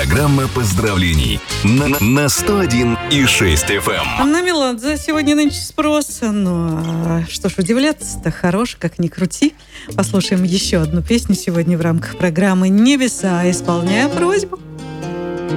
Программа поздравлений на 101,6 FM. На Меладзе сегодня нынче спрос. Ну, что ж, удивляться-то хорош, как ни крути. Послушаем еще одну песню сегодня в рамках программы «Небеса», исполняя просьбу.